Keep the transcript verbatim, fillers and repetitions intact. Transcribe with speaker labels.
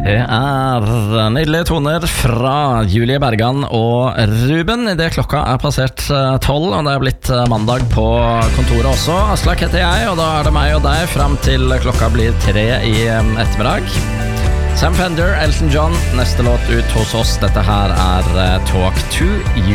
Speaker 1: Det er nydelige toner fra Julie Bergan og Ruben. I det klokka er passert tolv, og det er blitt mandag på kontoret også. Aslak heter jeg, og da er det meg og deg frem til klokka blir tre i ettermiddag. Sam Fender, Elton John, neste låt ut hos oss. Dette her er Talk to You.